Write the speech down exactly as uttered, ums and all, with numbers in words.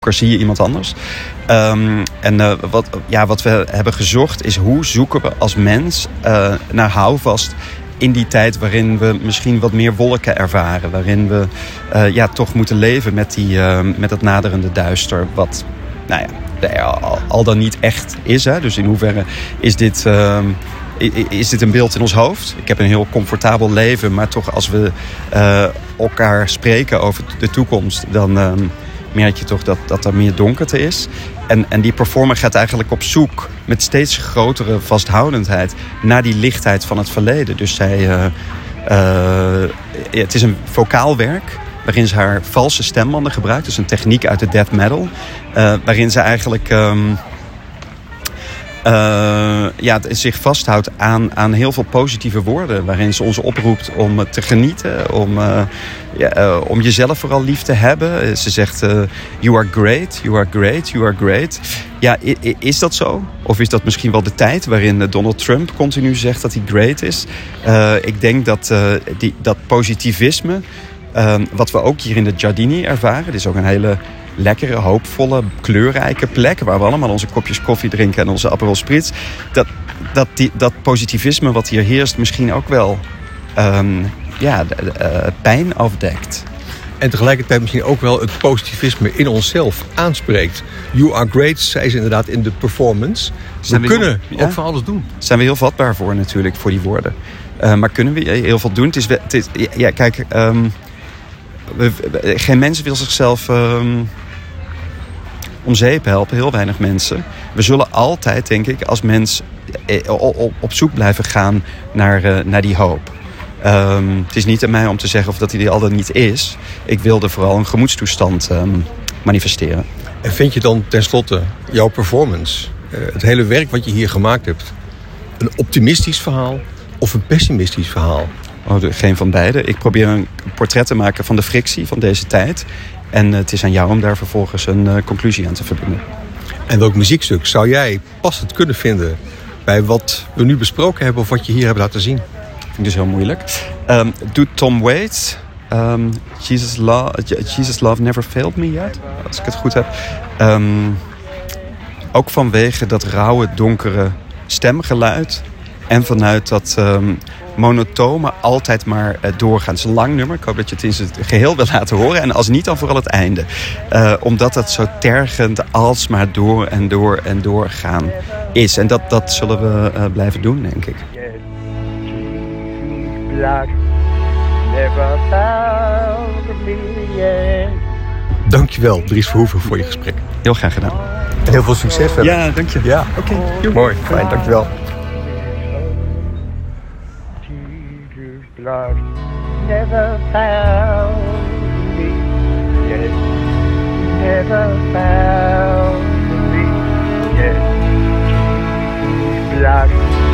zie je iemand anders. Um, en uh, wat, ja, wat we hebben gezocht is hoe zoeken we als mens uh, naar houvast in die tijd waarin we misschien wat meer wolken ervaren. Waarin we uh, ja, toch moeten leven met, die, uh, met dat naderende duister. Wat nou ja, al, al dan niet echt is. Hè? Dus in hoeverre is dit, uh, is dit een beeld in ons hoofd? Ik heb een heel comfortabel leven. Maar toch als we uh, elkaar spreken over de toekomst, dan Uh, merk je toch dat, dat er meer donkerte is. En, en die performer gaat eigenlijk op zoek met steeds grotere vasthoudendheid naar die lichtheid van het verleden. Dus zij, uh, uh, het is een vocaal werk waarin ze haar valse stembanden gebruikt. Dus een techniek uit de death metal. Uh, waarin ze eigenlijk Um, Uh, ja, zich vasthoudt aan, aan heel veel positieve woorden. Waarin ze ons oproept om te genieten. Om, uh, ja, uh, om jezelf vooral lief te hebben. Ze zegt, uh, you are great, you are great, you are great. Ja, is dat zo? Of is dat misschien wel de tijd waarin Donald Trump continu zegt dat hij great is? Uh, ik denk dat uh, die, dat positivisme, uh, wat we ook hier in de Giardini ervaren. Dit is ook een hele lekkere, hoopvolle, kleurrijke plek waar we allemaal onze kopjes koffie drinken en onze Aperol Spritz. Dat, dat, die, dat positivisme wat hier heerst misschien ook wel um, ja, uh, pijn afdekt. En tegelijkertijd misschien ook wel het positivisme in onszelf aanspreekt. You are great, zei ze inderdaad in de performance. We, we kunnen heel, ja, ook van alles doen. Daar zijn we heel vatbaar voor natuurlijk, voor die woorden. Uh, maar kunnen we heel veel doen? Het is, het is, ja, kijk, um, we, geen mens wil zichzelf Um, om zeep helpen, heel weinig mensen. We zullen altijd, denk ik, als mens op zoek blijven gaan naar, uh, naar die hoop. Um, het is niet aan mij om te zeggen of dat die er al dan niet is. Ik wilde vooral een gemoedstoestand um, manifesteren. En vind je dan tenslotte jouw performance, uh, het hele werk wat je hier gemaakt hebt, een optimistisch verhaal of een pessimistisch verhaal? Oh, geen van beide. Ik probeer een portret te maken van de frictie van deze tijd. En het is aan jou om daar vervolgens een uh, conclusie aan te verbinden. En welk muziekstuk zou jij passend kunnen vinden bij wat we nu besproken hebben of wat je hier hebt laten zien? Vind ik dus heel moeilijk. Um, doet Tom Waits um, Jesus, Lo- Jesus Love Never Failed Me Yet, als ik het goed heb. Um, ook vanwege dat rauwe, donkere stemgeluid. En vanuit dat Um, monotome altijd maar uh, doorgaan. Het is een lang nummer. Ik hoop dat je het in zijn geheel wil laten horen. En als niet, dan vooral het einde. Uh, omdat het zo tergend alsmaar door en door en door gaan is. En dat, dat zullen we uh, blijven doen, denk ik. Dankjewel, Dries Verhoeven, voor je gesprek. Heel graag gedaan. En heel veel succes verder. Ja, dank je. Ja, oké. Okay. Mooi, fijn, dankjewel. Blood never found me yet, never found me yet. Blood